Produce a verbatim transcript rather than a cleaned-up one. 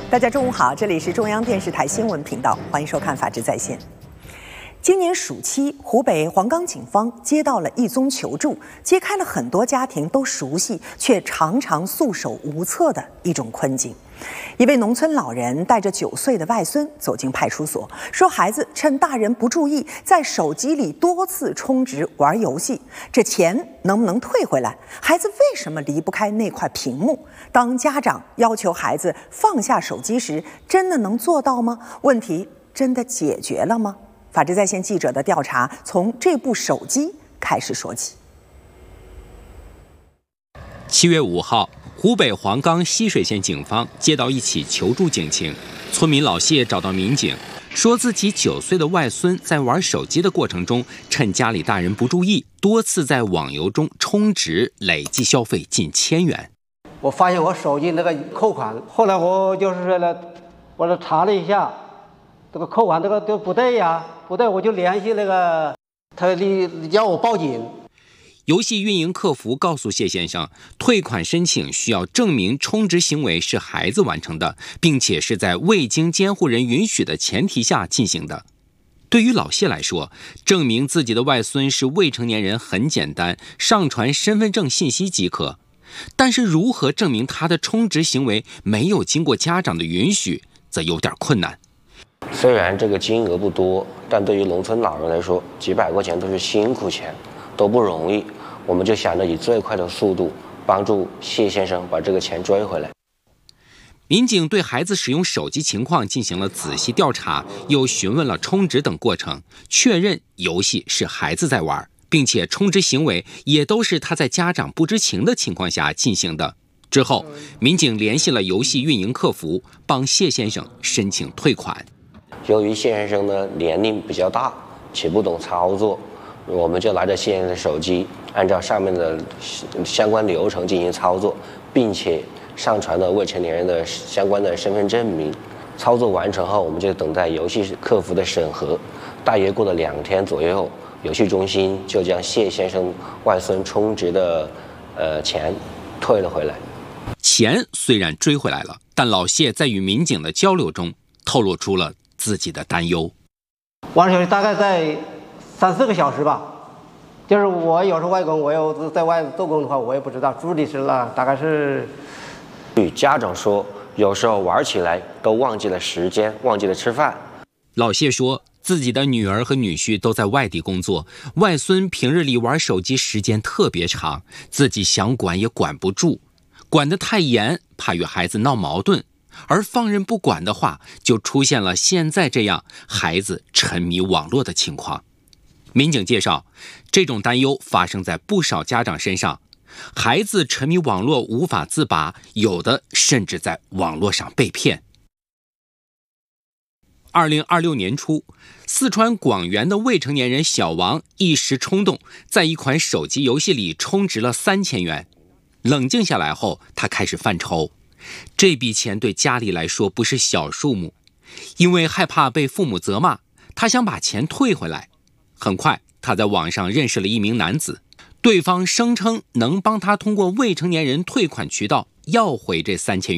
大家中午好，这里是中央电视台新闻频道，欢迎收看《法治在线》。今年暑期，湖北黄冈警方接到了一宗求助，揭开了很多家庭都熟悉却常常束手无策的一种困境。一位农村老人带着九岁的外孙走进派出所，说孩子趁大人不注意，在手机里多次充值玩游戏，这钱能不能退回来？孩子为什么离不开那块屏幕？当家长要求孩子放下手机时，真的能做到吗？问题真的解决了吗？法治在线记者的调查从这部手机开始说起。 七月五号，湖北黄冈浠水县警方接到一起求助警情，村民老谢找到民警，说自己九岁的外孙在玩手机的过程中，趁家里大人不注意，多次在网游中充值，累计消费近千元。 我发现我手机那个扣款，后来我就是说了，我这查了一下，这个扣款这个都不对呀，不对，我就联系那个他，你叫我报警。 游戏运营客服告诉谢先生，退款申请需要证明充值行为是孩子完成的，并且是在未经监护人允许的前提下进行的。对于老谢来说，证明自己的外孙是未成年人很简单，上传身份证信息即可。但是如何证明他的充值行为没有经过家长的允许，则有点困难。 虽然这个金额不多，但对于农村老人来说，几百块钱都是辛苦钱，都不容易。我们就想着以最快的速度帮助谢先生把这个钱追回来。 民警对孩子使用手机情况进行了仔细调查，又询问了充值等过程，确认游戏是孩子在玩，并且充值行为也都是他在家长不知情的情况下进行的。之后，民警联系了游戏运营客服，帮谢先生申请退款。 由于谢先生呢年龄比较大，且不懂操作，我们就拿着谢先生的手机，按照上面的相关流程进行操作，并且上传了未成年人的相关的身份证明。操作完成后，我们就等待游戏客服的审核。大约过了两天左右，游戏中心就将谢先生外孙充值的呃钱退了回来。 钱虽然追回来了，但老谢在与民警的交流中透露出了自己的担忧。 玩手机大概在三四个小时吧，就是我有时候外公，我有在外做工的话，我也不知道住的是了，大概是。 与家长说，有时候玩起来都忘记了时间，忘记了吃饭。 老谢说，自己的女儿和女婿都在外地工作，外孙平日里玩手机时间特别长，自己想管也管不住，管得太严，怕与孩子闹矛盾。而放任不管的话，就出现了现在这样孩子沉迷网络的情况。民警介绍，这种担忧发生在不少家长身上，孩子沉迷网络无法自拔，有的甚至在网络上被骗。二零二六年初，四川广元的未成年人小王一时冲动，在一款手机游戏里充值了三千元。冷静下来后，他开始犯愁，这笔钱对家里来说不是小数目，因为害怕被父母责骂，他想把钱退回来。很快，他在网上认识了一名男子，对方声称能帮他通过未成年人退款渠道要回这三千元。